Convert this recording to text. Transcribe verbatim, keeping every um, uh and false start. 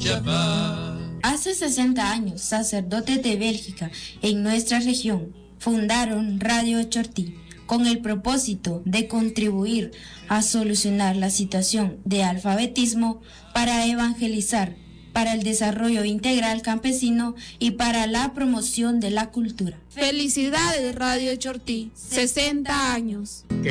Hace sesenta años, sacerdotes de Bélgica en nuestra región fundaron Radio Chortí con el propósito de contribuir a solucionar la situación de alfabetismo para evangelizar, para el desarrollo integral campesino y para la promoción de la cultura. Felicidades Radio Chortí, sesenta años.